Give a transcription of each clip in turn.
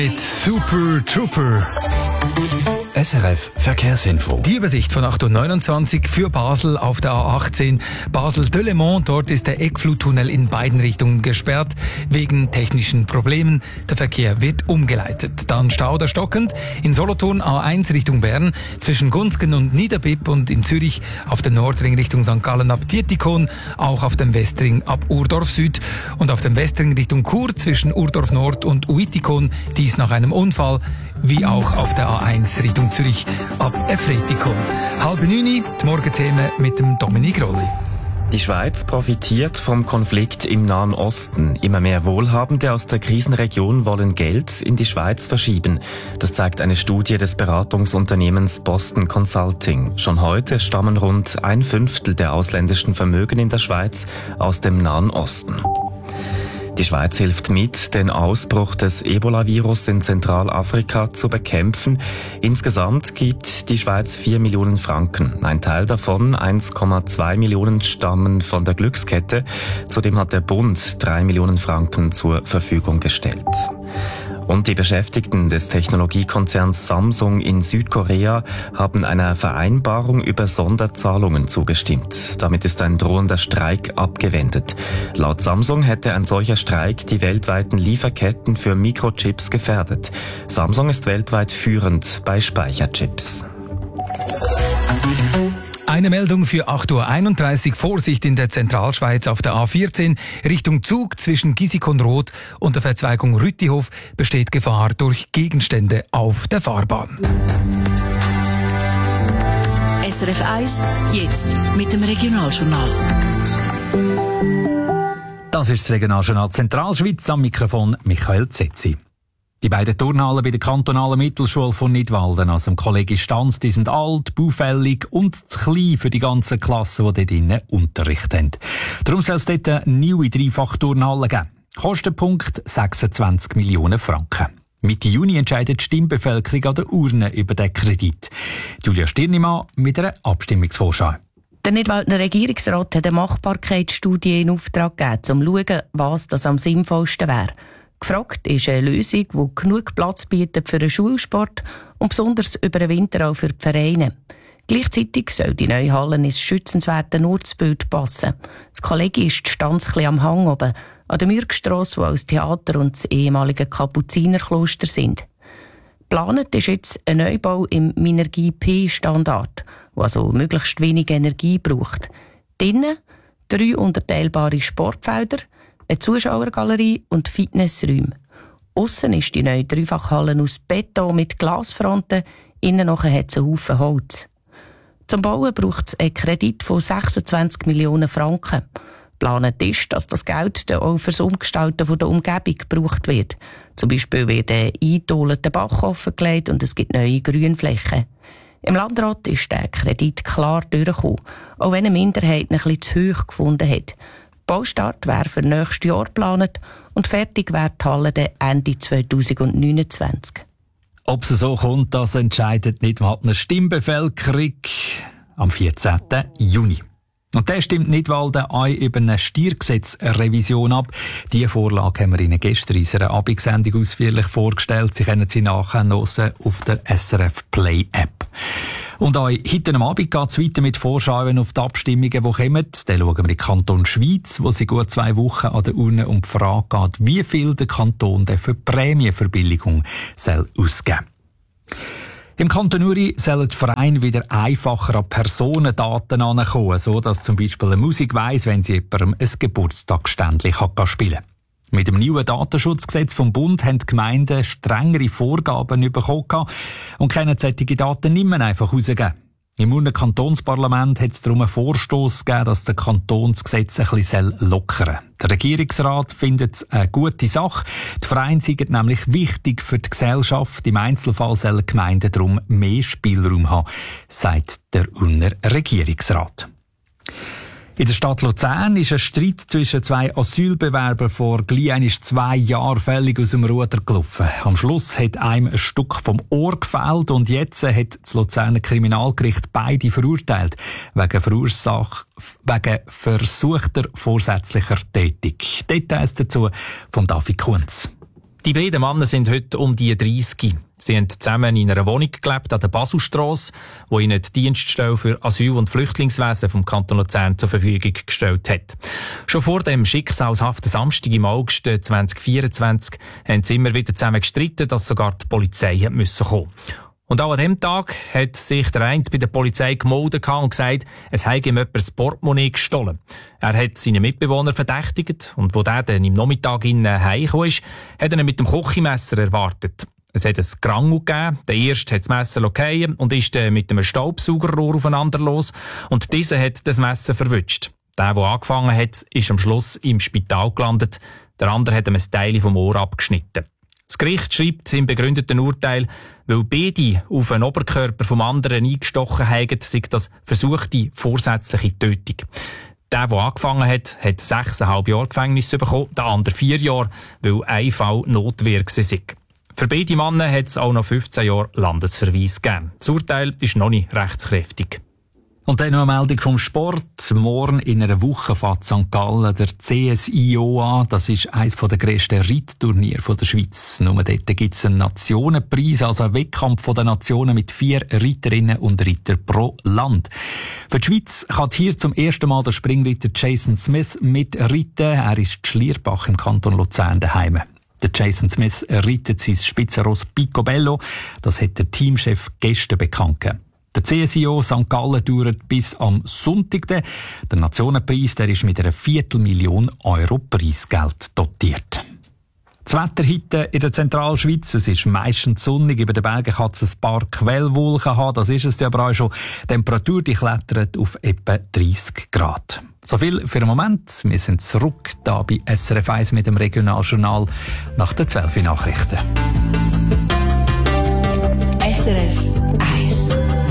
Mit Super Trooper. SRF Verkehrsinfo. Die Übersicht von 8.29 Uhr für Basel auf der A18 Basel-Delémont. Dort ist der Eckfluttunnel in beiden Richtungen gesperrt wegen technischen Problemen. Der Verkehr wird umgeleitet. Dann Stau oder stockend in Solothurn A1 Richtung Bern zwischen Gunzgen und Niederbipp und in Zürich auf dem Nordring Richtung St. Gallen ab Dietikon, auch auf dem Westring ab Urdorf Süd und auf dem Westring Richtung Chur zwischen Urdorf Nord und Uitikon, dies nach einem Unfall, wie auch auf der A1 Richtung Zürich ab Efretikon. 8:30, die Morgenthemen mit dem Dominik Rolli. Die Schweiz profitiert vom Konflikt im Nahen Osten. Immer mehr Wohlhabende aus der Krisenregion wollen Geld in die Schweiz verschieben. Das zeigt eine Studie des Beratungsunternehmens Boston Consulting. Schon heute stammen rund 1/5 der ausländischen Vermögen in der Schweiz aus dem Nahen Osten. Die Schweiz hilft mit, den Ausbruch des Ebola-Virus in Zentralafrika zu bekämpfen. Insgesamt gibt die Schweiz 4 Millionen Franken. Ein Teil davon, 1,2 Millionen, stammen von der Glückskette. Zudem hat der Bund 3 Millionen Franken zur Verfügung gestellt. Und die Beschäftigten des Technologiekonzerns Samsung in Südkorea haben einer Vereinbarung über Sonderzahlungen zugestimmt. Damit ist ein drohender Streik abgewendet. Laut Samsung hätte ein solcher Streik die weltweiten Lieferketten für Mikrochips gefährdet. Samsung ist weltweit führend bei Speicherchips. Eine Meldung für 8.31 Uhr. Vorsicht in der Zentralschweiz auf der A14 Richtung Zug zwischen Gisikon-Roth und der Verzweigung Rüttihof besteht Gefahr durch Gegenstände auf der Fahrbahn. SRF 1, jetzt mit dem Regionaljournal. Das ist das Regionaljournal Zentralschweiz, am Mikrofon Michael Zetzi. Die beiden Turnhallen bei der kantonalen Mittelschule von Nidwalden, also dem Kollegi Stanz, die sind alt, baufällig und zu klein für die ganzen Klassen, die dort drinnen Unterricht haben. Darum soll es dort eine neue Dreifach-Turnhalle geben. Kostenpunkt 26 Millionen Franken. Mitte Juni entscheidet die Stimmbevölkerung an der Urne über den Kredit. Julia Stirnimann mit einer Abstimmungsvorschau. Der Nidwaldener Regierungsrat hat eine Machbarkeitsstudie in Auftrag gegeben, um zu schauen, was das am sinnvollsten wäre. Gefragt ist eine Lösung, die genug Platz bietet für den Schulsport und besonders über den Winter auch für die Vereine. Gleichzeitig soll die neue Halle ins schützenswerte Ortsbild passen. Das Kollegium ist die Stanz ein bisschen am Hang oben, an der Mürgstrasse, wo auch das Theater und das ehemalige Kapuzinerkloster sind. Geplant ist jetzt ein Neubau im Minergie-P-Standard, der also möglichst wenig Energie braucht. Drinnen 3 unterteilbare Sportfelder, eine Zuschauergalerie und Fitnessräume. Aussen ist die neue Dreifachhalle aus Beton mit Glasfronten, innen nachher hat es einen Haufen Holz. Zum Bauen braucht es einen Kredit von 26 Millionen Franken. Geplant ist, dass das Geld dann auch für das Umgestalten der Umgebung gebraucht wird. Zum Beispiel wird ein eingedoleter Bach offengelegt und es gibt neue Grünflächen. Im Landrat ist der Kredit klar durchgekommen, auch wenn eine Minderheit ihn ein bisschen zu hoch gefunden hat. Baustart wäre für nächstes Jahr geplant und fertig wäre die Halle dann Ende 2029. Ob es so kommt, das entscheidet Nidwaldener Stimmbevölkerung am 14. Juni. Und der stimmt Nidwalden auch über eine Steuergesetzrevision ab. Diese Vorlage haben wir Ihnen gestern in unserer Abendsendung ausführlich vorgestellt. Sie können sie nachher hören auf der SRF Play App. Und auch heute am Abend geht es weiter mit Vorschauen auf die Abstimmungen, die kommen. Dann schauen wir in den Kanton Schweiz, wo sie gut 2 Wochen an der Urne um die Frage geht, wie viel der Kanton für die Prämienverbilligung soll ausgeben. Im Kanton Uri sollen die Vereine wieder einfacher an Personendaten herankommen, so dass zum Beispiel eine Musik weiss, wenn sie jemandem ein Geburtstagsständchen spielen kann. Mit dem neuen Datenschutzgesetz vom Bund haben die Gemeinden strengere Vorgaben bekommen und können solche Daten nicht mehr einfach rausgeben. Im Urner Kantonsparlament hat es darum einen Vorstoss gegeben, dass der Kantonsgesetz ein bisschen lockern soll. Der Regierungsrat findet es eine gute Sache. Die Vereine sind nämlich wichtig für die Gesellschaft. Im Einzelfall sollen die Gemeinden darum mehr Spielraum haben, sagt der Urner Regierungsrat. In der Stadt Luzern ist ein Streit zwischen 2 Asylbewerbern vor gleich 2 Jahren völlig aus dem Ruder gelaufen. Am Schluss hat einem ein Stück vom Ohr gefehlt und jetzt hat das Luzerner Kriminalgericht beide verurteilt wegen versuchter vorsätzlicher Tätig. Details dazu von David Kunz. Die beiden Männer sind heute um die 30. Sie haben zusammen in einer Wohnung gelebt an der Baselstrasse, wo ihnen die Dienststelle für Asyl- und Flüchtlingswesen vom Kanton Luzern zur Verfügung gestellt hat. Schon vor dem schicksalshaften Samstag im August 2024 haben sie immer wieder zusammen gestritten, dass sogar die Polizei kommen musste. Und auch an diesem Tag hat sich der eine bei der Polizei gemeldet und gesagt, es habe ihm jemand das Portemonnaie gestohlen. Er hat seinen Mitbewohner verdächtigt und wo der dann im Nachmittag heimgekommen ist, hat er ihn mit dem Küchenmesser erwartet. Es hat ein Gerangel gegeben. Der erste hat das Messer fallen und ist dann mit einem Staubsaugerrohr aufeinander los. Und dieser hat das Messer verwünscht. Der angefangen hat, ist am Schluss im Spital gelandet. Der andere hat ihm ein Teil vom Ohr abgeschnitten. Das Gericht schreibt im begründeten Urteil, weil beide auf den Oberkörper vom anderen eingestochen haben, sei das versuchte vorsätzliche Tötung. Der angefangen hat, hat 6,5 Jahre Gefängnis bekommen, der andere 4 Jahre, weil ein Fall Notwehr war. Für beide Männer hat es auch noch 15 Jahre Landesverweis gegeben. Das Urteil ist noch nicht rechtskräftig. Und dann noch eine Meldung vom Sport. Morgen in einer Woche fährt St. Gallen der CSIO an. Das ist eines der grössten Reitturniere der Schweiz. Nur dort gibt es einen Nationenpreis, also einen Wettkampf der Nationen mit 4 Reiterinnen und Reiter pro Land. Für die Schweiz kann hier zum ersten Mal der Springreiter Jason Smith mitreiten. Er ist in Schlierbach im Kanton Luzern daheim. Der Jason Smith reitet sein Spitzenross Picobello. Das hat der Teamchef gestern bekannt gegeben. Der CSIO St. Gallen dauert bis am Sonntag. Der Nationenpreis der ist mit einer 250.000 Euro Preisgeld dotiert. Das Wetter heute in der Zentralschweiz, es ist meistens sonnig, über den Bergen kann es ein paar Quellwolken haben, das ist es ja aber auch schon. Die Temperatur die klettert auf etwa 30 Grad. So viel für den Moment. Wir sind zurück da bei SRF 1 mit dem Regionaljournal nach den 12 Nachrichten. SRF 1.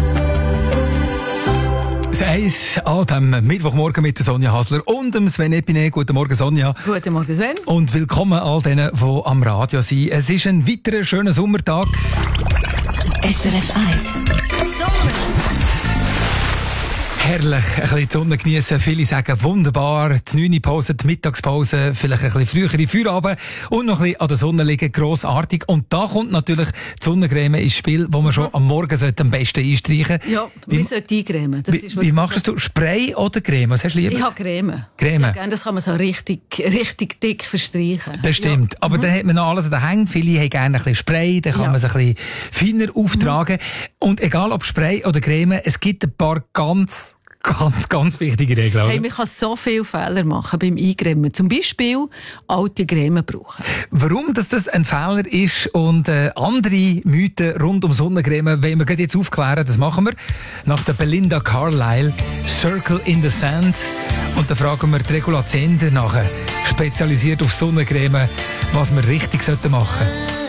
Das Eis an diesem Mittwochmorgen mit der Sonja Hasler und dem Sven Epine. Guten Morgen, Sonja. Guten Morgen, Sven. Und willkommen all denen, die am Radio sind. Es ist ein weiterer schöner Sommertag. SRF 1. Sommer. Herrlich, ein bisschen die Sonne geniessen. Viele sagen wunderbar. Die 9. Pause, die Mittagspause, vielleicht ein bisschen frühere Feierabend und noch ein bisschen an der Sonne liegen. Grossartig. Und da kommt natürlich die Sonnencreme ins Spiel, die man schon am Morgen am besten einstreichen sollte. Ja, wir sollten eincremen. Wie machst du? Spray oder Creme? Was hast du lieber? Ich habe Creme. Creme. Ja, das kann man so richtig dick verstreichen. Das stimmt. Ja. Aber dann hat man noch alles an den Hängen. Viele haben gerne ein bisschen Spray, dann kann man es ein bisschen feiner auftragen. Und egal ob Spray oder Creme, es gibt ein paar ganz wichtige Regeln. Hey, man kann so viele Fehler machen beim Eincremen. Zum Beispiel alte Creme brauchen. Warum das ein Fehler ist und andere Mythen rund um Sonnencreme, wollen wir jetzt aufklären, das machen wir nach der Belinda Carlisle, Circle in the Sand. Und da fragen wir die Regula Zender nachher, spezialisiert auf Sonnencreme, was wir richtig machen sollten.